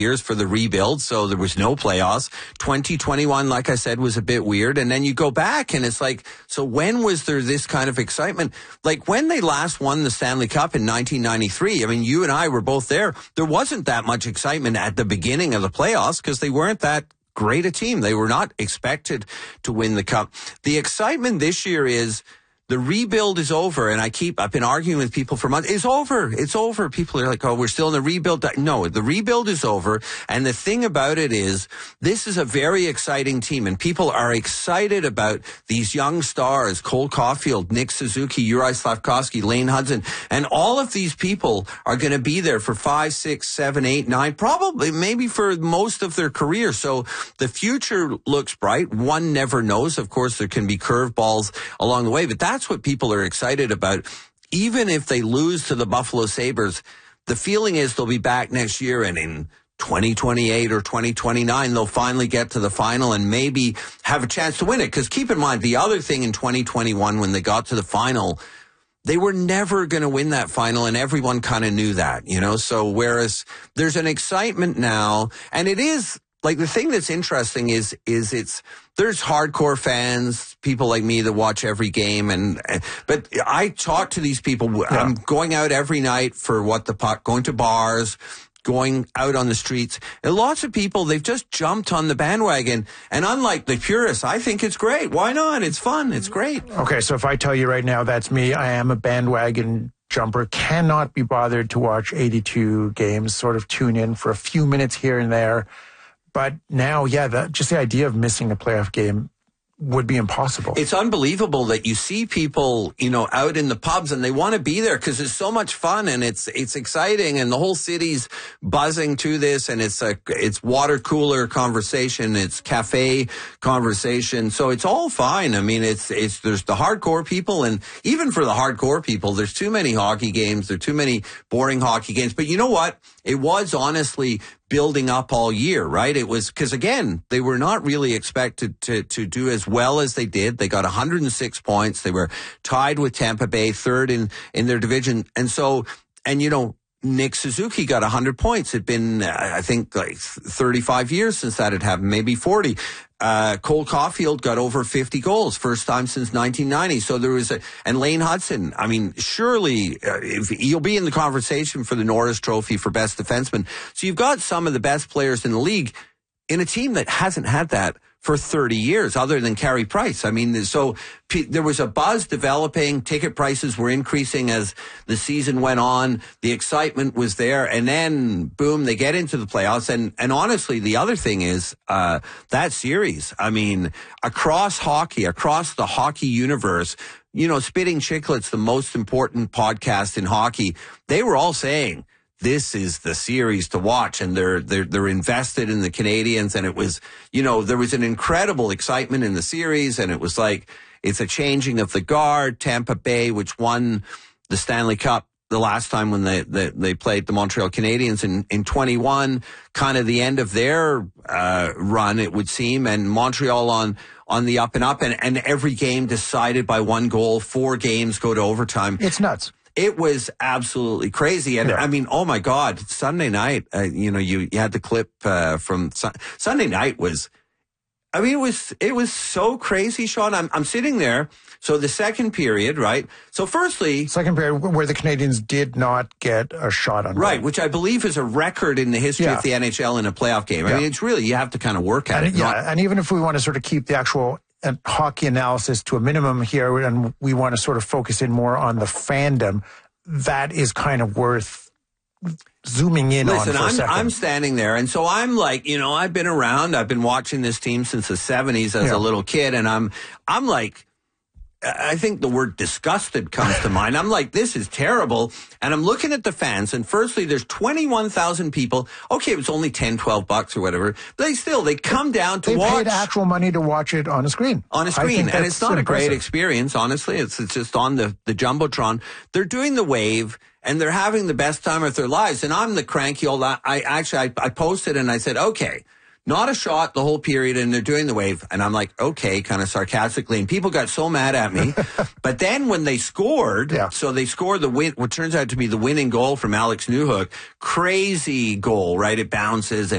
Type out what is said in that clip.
years for the rebuild, so there was no playoffs. 2021, like I said, was a bit weird. And then you go back and it's like, so when was there this kind of excitement? Like when they last won the Stanley Cup in 1993, I mean, you and I were both there. There wasn't that much excitement at the beginning of the playoffs because they weren't that great a team. They were not expected to win the cup. The excitement this year is the rebuild is over, and I've been arguing with people for months. It's over. It's over. People are like, oh, we're still in the rebuild. No, the rebuild is over. And the thing about it is, this is a very exciting team, and people are excited about these young stars, Cole Caulfield, Nick Suzuki, Uri Slafkovsky, Lane Hudson, and all of these people are going to be there for 5, 6, 7, 8, 9, probably maybe for most of their career. So the future looks bright. One never knows. Of course, there can be curveballs along the way, but that's what people are excited about. Even if they lose to the Buffalo Sabres, the feeling is they'll be back next year, and in 2028 or 2029, they'll finally get to the final and maybe have a chance to win it. Because keep in mind, the other thing in 2021, when they got to the final, they were never going to win that final, and everyone kind of knew that, you know? So whereas there's an excitement now, and it is, like, the thing that's interesting is there's hardcore fans, people like me that watch every game, but I talk to these people. Yeah. I'm going out every night for going to bars, going out on the streets. And lots of people, they've just jumped on the bandwagon. And unlike the purists, I think it's great. Why not? It's fun. It's great. Okay, so if I tell you right now, that's me. I am a bandwagon jumper, cannot be bothered to watch 82 games, sort of tune in for a few minutes here and there. But now, just the idea of missing a playoff game would be impossible. It's unbelievable that you see people, you know, out in the pubs and they want to be there because it's so much fun and it's exciting and the whole city's buzzing to this, and it's water cooler conversation, it's cafe conversation. So it's all fine. I mean, there's the hardcore people, and even for the hardcore people, there's too many hockey games. There are too many boring hockey games. But you know what? It was honestly building up all year, right? It was because, again, they were not really expected to do as well as they did. They got 106 points. They were tied with Tampa Bay, third in their division. And so, and you know, Nick Suzuki got 100 points. It'd been, I think, like 35 years since that had happened, maybe 40. Cole Caulfield got over 50 goals, first time since 1990. So there was and Lane Hudson, I mean, surely he'll be in the conversation for the Norris Trophy for best defenseman. So you've got some of the best players in the league in a team that hasn't had that for 30 years, other than Carey Price. I mean, so there was a buzz developing. Ticket prices were increasing as the season went on. The excitement was there. And then, boom, they get into the playoffs. And honestly, the other thing is that series, I mean, across hockey, across the hockey universe, you know, Spitting Chicklets, the most important podcast in hockey, they were all saying, this is the series to watch, and they're invested in the Canadians. And it was, you know, there was an incredible excitement in the series, and it was like, it's a changing of the guard. Tampa Bay, which won the Stanley Cup the last time when they played the Montreal Canadiens in 21, kind of the end of their run, it would seem, and Montreal on the up and up, and every game decided by one goal. 4 games go to overtime. It's nuts. It was absolutely crazy. And I mean, oh my God, Sunday night, you know, you had the clip from Sunday night was, I mean, it was so crazy, Sean. I'm sitting there. So the second period, right? So firstly, second period where the Canadians did not get a shot on goal. Right, which I believe is a record in the history of the NHL in a playoff game. I mean, it's really, you have to kind of work at it. Yeah, and even if we want to sort of keep the actual hockey analysis to a minimum here, and we want to sort of focus in more on the fandom, that is kind of worth zooming in on for a second. I'm standing there, and so I'm like, you know, I've been around, I've been watching this team since the 70s as a little kid, and I'm like, I think the word disgusted comes to mind. I'm like, this is terrible. And I'm looking at the fans, and firstly, there's 21,000 people. Okay, it was only $10-12 or whatever. But they come down to watch. They paid actual money to watch it on a screen. On a screen. And it's not a great experience, honestly. It's just on the Jumbotron. They're doing the wave, and they're having the best time of their lives. And I'm the cranky old, I posted and I said, okay, not a shot the whole period, and they're doing the wave. And I'm like, okay, kind of sarcastically. And people got so mad at me. But then when they scored, so they scored what turns out to be the winning goal from Alex Newhook. Crazy goal, right? It bounces